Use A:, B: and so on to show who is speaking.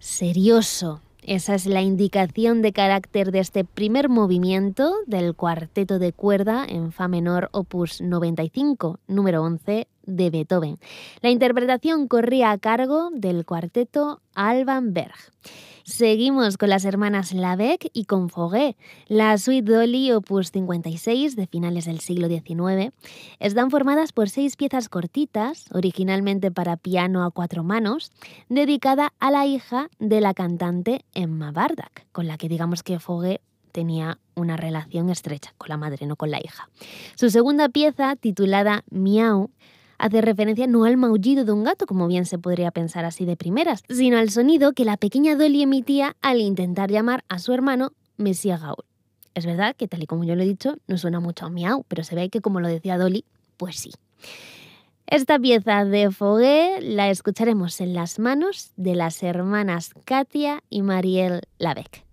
A: serioso. Esa es la indicación de carácter de este primer movimiento del cuarteto de cuerda en fa menor opus 95, número 11 de Beethoven. La interpretación corría a cargo del cuarteto Alban Berg. Seguimos con las hermanas Lavec y con Fauré. La Suite Dolly opus 56 de finales del siglo XIX están formadas por 6 piezas cortitas, originalmente para piano a 4 manos, dedicada a la hija de la cantante Emma Bardak, con la que digamos que Fauré tenía una relación estrecha con la madre, no con la hija. Su segunda pieza, titulada Miau, hace referencia no al maullido de un gato, como bien se podría pensar así de primeras, sino al sonido que la pequeña Dolly emitía al intentar llamar a su hermano Monsieur Gaul. Es verdad que, tal y como yo lo he dicho, no suena mucho a miau, pero se ve que, como lo decía Dolly, pues sí. Esta pieza de Fauré la escucharemos en las manos de las hermanas Katia y Marielle Lavec.